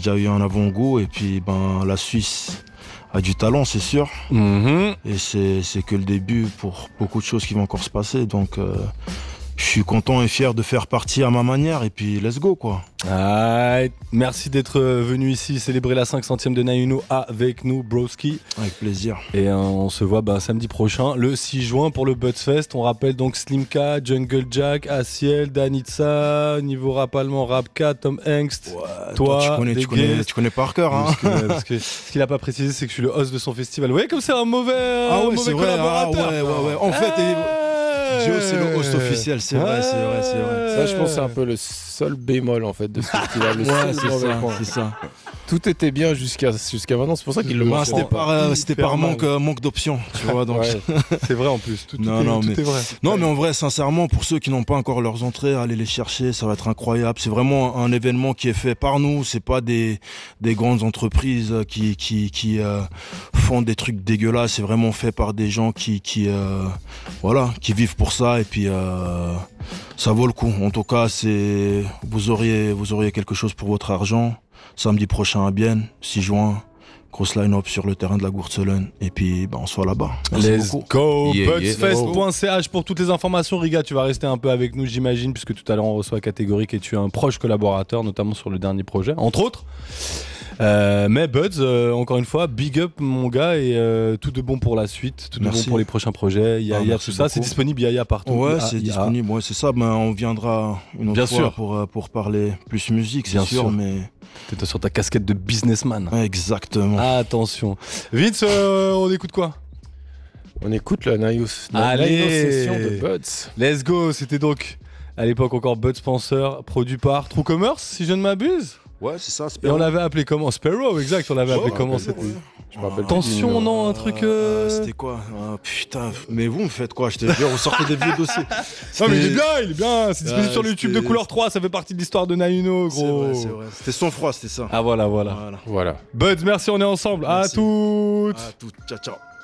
déjà eu un avant-goût. Et puis, la Suisse a du talent, c'est sûr. Et c'est que le début pour beaucoup de choses qui vont encore se passer. Donc, je suis content et fier de faire partie à ma manière. Et puis, let's go, quoi. Merci d'être venu ici célébrer la 500e de Naïno avec nous, broski. Avec plaisir. Et on se voit samedi prochain, le 6 juin, pour le Buzzfest. On rappelle donc Slimka, Jungle Jack, Asiel, Danitza, niveau rap allemand, Rapka, Tom Hengst. Ouais, toi, tu connais par cœur. Hein. Parce que ce qu'il n'a pas précisé, c'est que je suis le host de son festival. Vous voyez comme c'est un mauvais, c'est collaborateur. Vrai. Ouais. En fait, Gio, c'est le host officiel, c'est vrai. Ça, je pense, c'est un peu le seul bémol en fait de ce festival. C'est ça. Tout était bien jusqu'à maintenant, c'est pour ça qu'il le mentionne. C'était par manque d'options, tu vois. Donc. C'est vrai en plus. Tout est vrai. Non, mais en vrai, sincèrement, pour ceux qui n'ont pas encore leurs entrées, allez les chercher, ça va être incroyable. C'est vraiment un événement qui est fait par nous. C'est pas des grandes entreprises qui font des trucs dégueulasses. C'est vraiment fait par des gens qui vivent pour ça. Et puis ça vaut le coup. En tout cas, vous auriez quelque chose pour votre argent. Samedi prochain à Bienne, 6 juin, grosse line-up sur le terrain de la Gourtselene. Et puis, on soit là-bas. Let's go. Buzzfest.ch pour toutes les informations. Riga, tu vas rester un peu avec nous, j'imagine, puisque tout à l'heure on reçoit Catégorique et tu es un proche collaborateur, notamment sur le dernier projet, entre autres. Mais Buds, encore une fois, big up mon gars, et tout de bon pour la suite, tout de bon pour les prochains projets. Il y a tout ça, beaucoup. C'est disponible, il y a partout. Ouais, c'est disponible, ouais, c'est ça. On viendra une autre fois pour parler plus musique, c'est sûr, mais... T'es sur ta casquette de businessman. Exactement. Attention. Vince, on écoute quoi? On écoute la Naïno session de Buds. Let's go. C'était donc à l'époque encore Buds Spencer, produit par True Commerce, si je ne m'abuse. Ouais, c'est ça, Sparrow. Et on l'avait appelé comment? Sparrow, exact, on l'avait appelé comment? C'était... Je me rappelle. Attention, non, un truc... C'était quoi? Putain, mais vous me faites quoi? Je te jure, vous sortez des vieux dossiers. Non, mais il est bien. C'est disponible sur le YouTube de Couleur 3, ça fait partie de l'histoire de Naïno, gros. C'est vrai. C'était son froid, c'était ça. Ah, voilà. Buds, merci, on est ensemble. Merci. À toutes. Ciao.